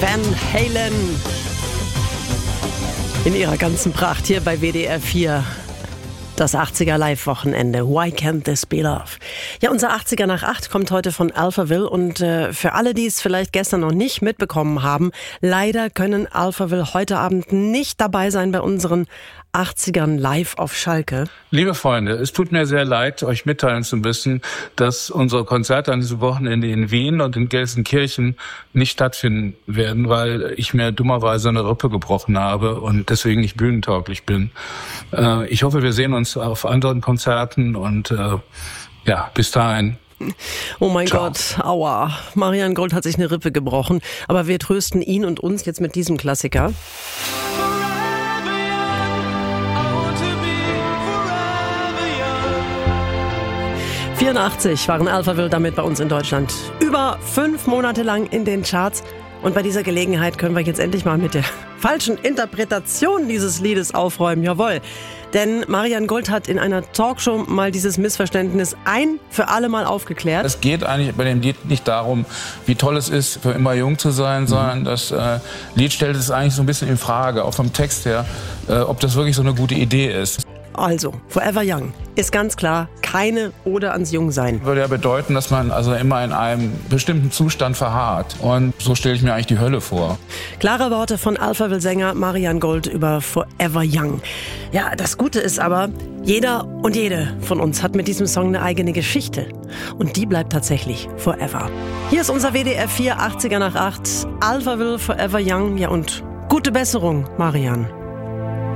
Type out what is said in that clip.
Van Halen in ihrer ganzen Pracht hier bei WDR 4. Das 80er Live-Wochenende. Why can't this be love? Ja, unser 80er nach 8 kommt heute von Alphaville und für alle, die es vielleicht gestern noch nicht mitbekommen haben, leider können Alphaville heute Abend nicht dabei sein bei unseren 80ern live auf Schalke. Liebe Freunde, es tut mir sehr leid, euch mitteilen zu müssen, dass unsere Konzerte an diesem Wochenende in Wien und in Gelsenkirchen nicht stattfinden werden, weil ich mir dummerweise eine Rippe gebrochen habe und deswegen nicht bühnentauglich bin. Ich hoffe, wir sehen uns auf anderen Konzerten und bis dahin. Oh mein Ciao. Gott, aua. Marian Gold hat sich eine Rippe gebrochen, aber wir trösten ihn und uns jetzt mit diesem Klassiker. 84 waren Alphaville damit bei uns in Deutschland. Über 5 Monate lang in den Charts. Und bei dieser Gelegenheit können wir jetzt endlich mal mit der falschen Interpretation dieses Liedes aufräumen. Jawohl. Denn Marian Gold hat in einer Talkshow mal dieses Missverständnis ein für alle Mal aufgeklärt. Es geht eigentlich bei dem Lied nicht darum, wie toll es ist, für immer jung zu sein, sondern das Lied stellt es eigentlich so ein bisschen in Frage, auch vom Text her, ob das wirklich so eine gute Idee ist. Also, Forever Young ist ganz klar keine Ode ans Jungsein. Würde ja bedeuten, dass man also immer in einem bestimmten Zustand verharrt. Und so stelle ich mir eigentlich die Hölle vor. Klare Worte von Alphaville-Sänger Marian Gold über Forever Young. Ja, das Gute ist aber, jeder und jede von uns hat mit diesem Song eine eigene Geschichte. Und die bleibt tatsächlich forever. Hier ist unser WDR 4 80er nach 8. Alphaville Forever Young. Ja, und gute Besserung, Marian.